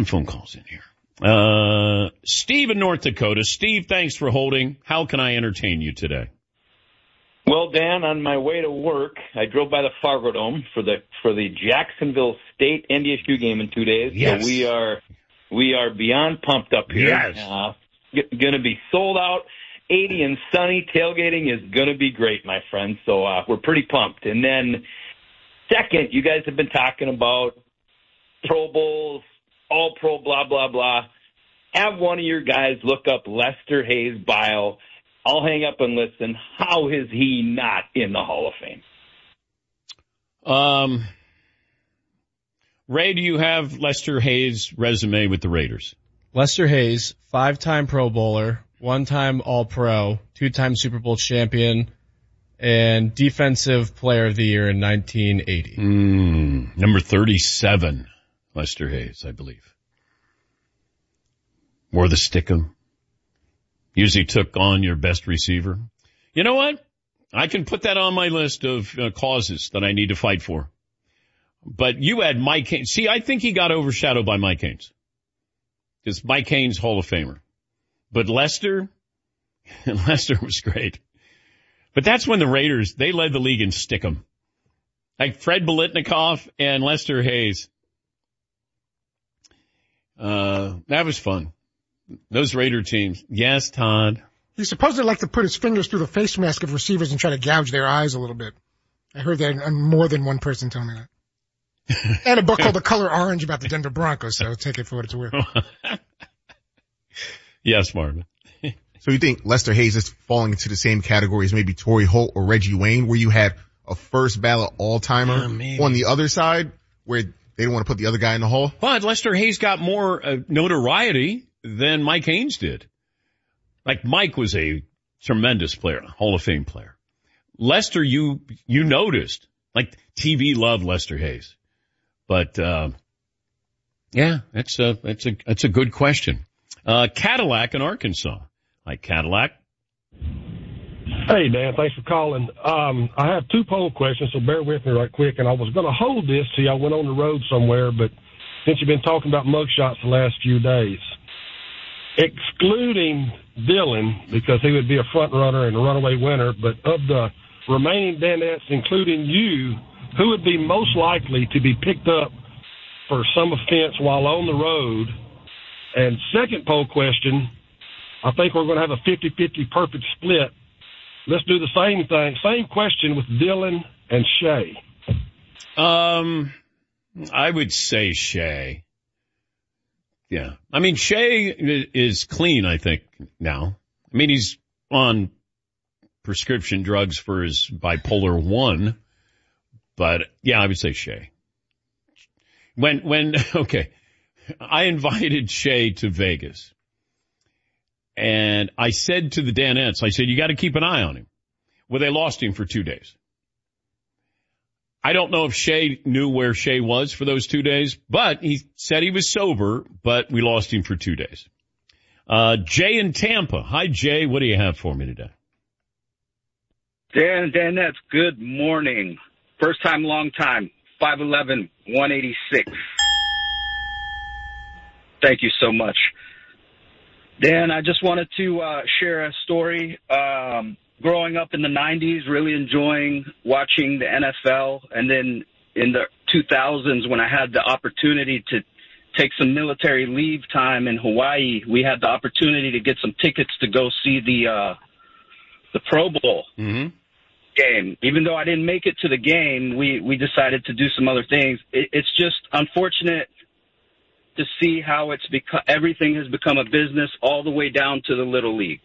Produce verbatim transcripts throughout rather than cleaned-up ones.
some phone calls in here. Uh, Steve in North Dakota. Steve, thanks for holding. How can I entertain you today? Well, Dan, on my way to work, I drove by the Fargo Dome for the for the Jacksonville State N D S U game in two days. Yes. So we are we are beyond pumped up here. Yes. Uh, going to be sold out, eighty and sunny. Tailgating is going to be great, my friend. So uh, we're pretty pumped. And then second, you guys have been talking about Pro Bowls, All-Pro, blah, blah, blah. Have one of your guys look up Lester Hayes' bio. I'll hang up and listen. How is he not in the Hall of Fame? Um, Ray, do you have Lester Hayes' resume with the Raiders? Lester Hayes, five-time Pro Bowler, one-time All-Pro, two-time Super Bowl champion, and Defensive Player of the Year in nineteen eighty. Mm, number thirty-seven, Lester Hayes, I believe. Wore the stickum. Usually took on your best receiver. You know what? I can put that on my list of uh, causes that I need to fight for. But you had Mike Haynes. See, I think he got overshadowed by Mike Haynes. Because Mike Haynes, Hall of Famer. But Lester, Lester was great. But that's when the Raiders, they led the league in stickum. Like Fred Biletnikoff and Lester Hayes. Uh, that was fun. Those Raider teams. Yes, Todd. He supposedly liked to put his fingers through the face mask of receivers and try to gouge their eyes a little bit. I heard that, and more than one person told me that. And a book called The Color Orange about the Denver Broncos, so take it for what it's worth. Yes, Marvin. So you think Lester Hayes is falling into the same category as maybe Torrey Holt or Reggie Wayne, where you had a first ballot all-timer Yeah, on the other side, where they don't want to put the other guy in the hall? But Lester Hayes got more uh, notoriety than Mike Haynes did. Like, Mike was a tremendous player, Hall of Fame player. Lester, you, you noticed, like, T V loved Lester Hayes. But, uh, yeah, that's a, that's a, that's a good question. Uh, Cadillac in Arkansas. Hi, Cadillac. Hey, Dan, thanks for calling. Um, I have two poll questions, so bear with me right quick. And I was going to hold this till I went on the road somewhere, but since you've been talking about mugshots the last few days, excluding Dylan, because he would be a front runner and a runaway winner, but of the remaining Danettes, including you, who would be most likely to be picked up for some offense while on the road? And second poll question, I think we're going to have a fifty-fifty perfect split. Let's do the same thing, same question with Dylan and Shea. Um, I would say Shea. Yeah. I mean, Shea is clean, I think, now. I mean, he's on prescription drugs for his bipolar one. But, yeah, I would say Shea. When, when, okay, I invited Shea to Vegas. And I said to the Danettes, I said, you got to keep an eye on him. Well, they lost him for two days. I don't know if Shea knew where Shea was for those two days, but he said he was sober, but we lost him for two days. Uh, Jay in Tampa. Hi, Jay. What do you have for me today? Dan, Dan, that's good morning. First time, long time. five eleven, one eighty-six. Thank you so much. Dan, I just wanted to uh, share a story. Um, growing up in the nineties, really enjoying watching the N F L. And then in the two thousands, when I had the opportunity to take some military leave time in Hawaii, we had the opportunity to get some tickets to go see the uh, the Pro Bowl mm-hmm. game. Even though I didn't make it to the game, we, we decided to do some other things. It, it's just unfortunate to see how it's become, everything has become a business all the way down to the Little League.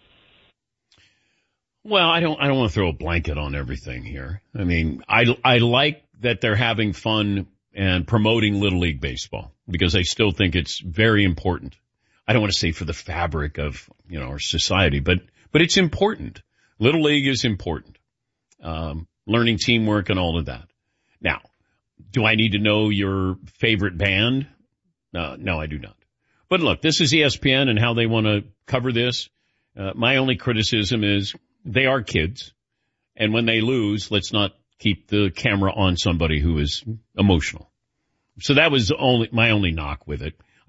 Well, I don't, I don't want to throw a blanket on everything here. I mean, I, I like that they're having fun and promoting Little League baseball because I still think it's very important. I don't want to say for the fabric of, you know, our society, but, but it's important. Little League is important. Um, learning teamwork and all of that. Now, do I need to know your favorite band? No, no, I do not. But look, this is E S P N and how they want to cover this. Uh, my only criticism is they are kids. And when they lose, let's not keep the camera on somebody who is emotional. So that was only my only knock with it.